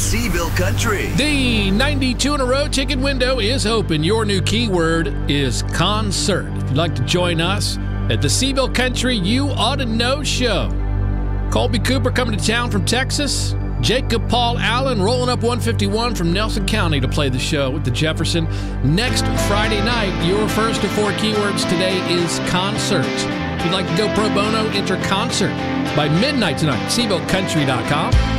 Seabill Country. The 92 in a row ticket window is open. Your new keyword is concert. If you'd like to join us at the Seabill Country You Ought to Know show. Colby Cooper coming to town from Texas. Jacob Paul Allen rolling up 151 from Nelson County to play the show with the Jefferson. Next Friday night, your first of 4 keywords today is concert. If you'd like to go pro bono, enter concert by midnight tonight. SeabillCountry.com.